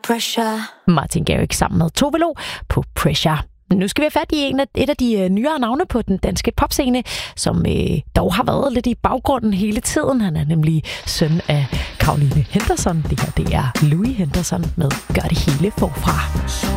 Martin Garrix sammen med Tove Lo på Pressure. Nu skal vi have fat i et af de nyere navne på den danske popscene, som dog har været lidt i baggrunden hele tiden. Han er nemlig søn af Caroline Henderson. Det her, det er Louis Henderson med Gør det hele forfra.